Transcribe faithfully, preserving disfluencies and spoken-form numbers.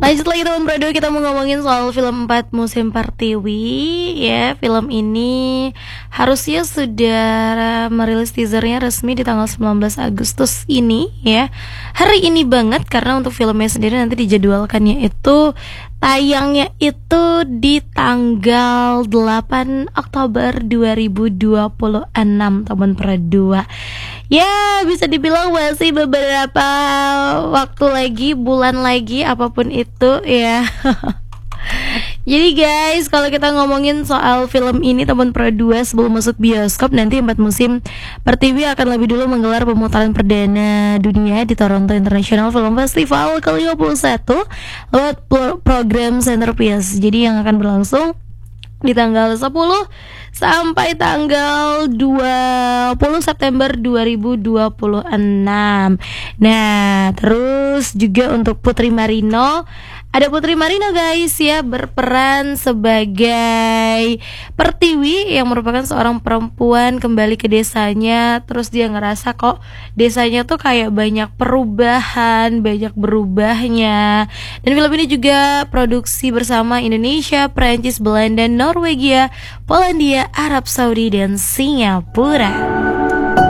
Lanjut lagi teman Prado, kita mau ngomongin soal film empat Musim Pertiwi ya. Film ini harusnya sudah merilis teasernya resmi di tanggal sembilan belas Agustus ini ya. Hari ini banget, karena untuk filmnya sendiri nanti dijadwalkannya itu tayangnya itu di tanggal delapan Oktober dua ribu dua puluh enam teman Prado. Ya, bisa dibilang masih beberapa waktu lagi, bulan lagi, apapun itu ya. Jadi guys, kalau kita ngomongin soal film ini teman Pro dua, sebelum masuk bioskop, nanti empat Musim Pertiwi akan lebih dulu menggelar pemutaran perdana dunia di Toronto International Film Festival ke lima puluh satu lewat pro- program Centerpiece. Jadi yang akan berlangsung di tanggal sepuluh sampai tanggal dua puluh September dua ribu dua puluh enam. Nah, terus juga untuk Putri Marino, ada Putri Marino guys ya, berperan sebagai Pertiwi yang merupakan seorang perempuan kembali ke desanya. Terus dia ngerasa kok desanya tuh kayak banyak perubahan, banyak berubahnya. Dan film ini juga produksi bersama Indonesia, Prancis, Belanda, Norwegia, Polandia, Arab Saudi, dan Singapura.